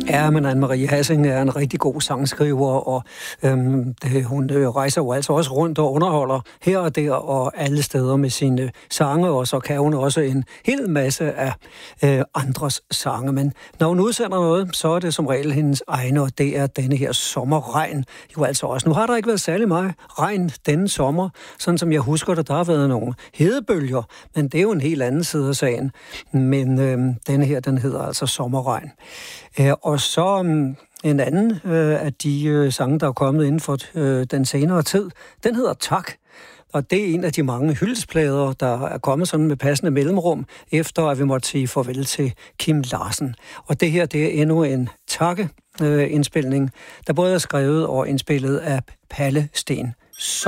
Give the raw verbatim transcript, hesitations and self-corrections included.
Ja, men Anne-Marie Hassing er en rigtig god sangskriver, og øhm, det, hun øh, rejser jo altså også rundt og underholder her og der og alle steder med sine sange, og så kan hun også en hel masse af øh, andres sange. Men når hun udsender noget, så er det som regel hendes egne, og det er denne her sommerregn jo altså også. Nu har der ikke været særlig meget regn denne sommer, sådan som jeg husker det, der har været nogle hedebølger, men det er jo en helt anden side af sagen. Men øh, denne her, den hedder altså sommerregn. Øh, og så um, en anden øh, af de øh, sange, der er kommet inden for øh, den senere tid, den hedder Tak. Og det er en af de mange hyldesplader, der er kommet sådan med passende mellemrum, efter at vi måtte sige farvel til Kim Larsen. Og det her, det er endnu en takke-indspilning, der både er skrevet og indspillet af Palle Steen. Så